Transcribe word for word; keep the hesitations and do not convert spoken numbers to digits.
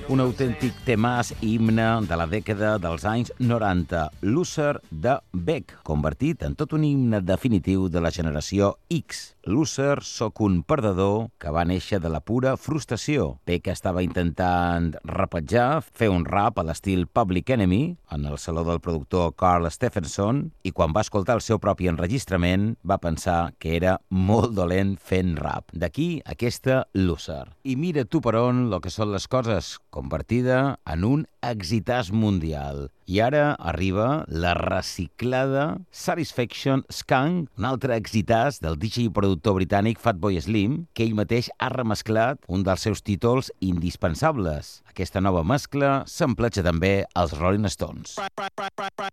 Un autèntic temàs himne de la dècada dels anys noranta, Loser de Beck, convertit en tot un himne definitiu de la generació X. Loser, soc un perdedor que va néixer de la pura frustració. Beck estava intentant rapatjar, fer un rap a l'estil Public Enemy, en el saló del productor Carl Stephenson, i quan va escoltar el seu propi enregistrament va pensar que era molt dolent fent rap. D'aquí aquesta Loser. I mira tu per on lo que són les coses, convertida en un exitàs mundial. I ara arriba la reciclada Satisfaction Skunk, un altre exitàs del D J i productor britànic Fatboy Slim, que ell mateix ha remesclat un dels seus títols indispensables. Aquesta nova mescla s'empletja també als Rolling Stones.